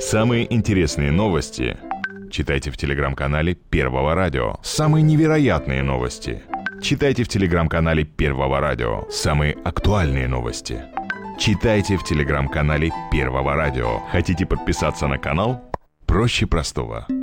Самые интересные новости читайте в телеграм-канале Первого радио. Самые невероятные новости читайте в телеграм-канале Первого радио. Самые актуальные новости читайте в телеграм-канале Первого радио. Хотите подписаться на канал? Проще простого.